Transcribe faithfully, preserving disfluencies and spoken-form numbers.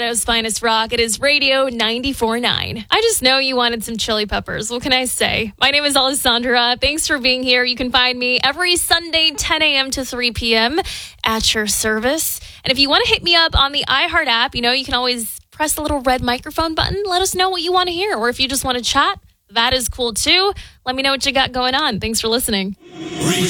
Toronto's finest rock. It is Radio ninety-four point nine. I just know you wanted some chili peppers. What can I say? My name is Alessandra. Thanks for being here. You can find me every Sunday, ten a.m. to three p.m. at your service. And if you want to hit me up on the iHeart app, you know, you can always press the little red microphone button. Let us know what you want to hear. Or if you just want to chat, that is cool too. Let me know what you got going on. Thanks for listening.